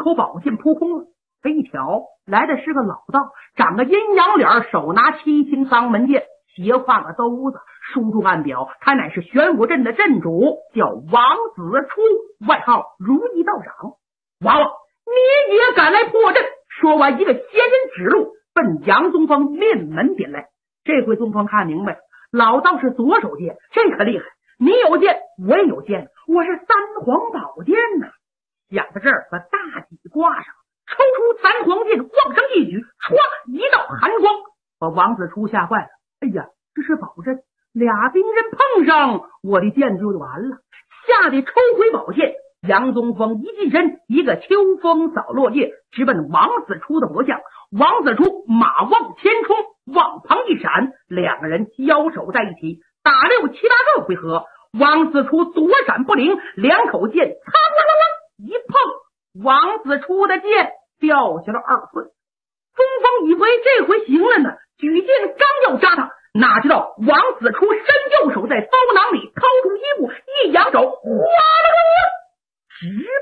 口宝剑扑空了。这一挑来的是个老道，长个阴阳脸，手拿七星丧门剑，斜挎个兜子，书中暗表他乃是玄武镇的镇主，叫王子初，外号如意道长。娃娃，你也敢来破阵？说完，一个仙人指路，奔杨宗峰面门点来。这回宗峰看明白了，老道是左手剑，这可厉害，你有剑我也有剑，我是三皇宝剑呐。想到这儿，把大戟挂上，抽出三皇剑，往上一举，唰，一道寒光把王子初吓坏了。哎呀，这是宝阵，俩兵刃碰上，我的剑就完了，吓得抽回宝剑。杨宗峰一近身，一个秋风扫落叶，直奔王子初的脖项。王子初马往前冲，往旁一闪，两个人交手在一起，打6、7、8个回合。王子初躲闪不灵，两口剑擦啦啦啦一碰，王子初的剑掉下了2寸。中锋以为这回行了呢，举剑刚要扎他，哪知道王子初伸右手在包囊里掏出衣物，一扬手，哗啦啦啦，直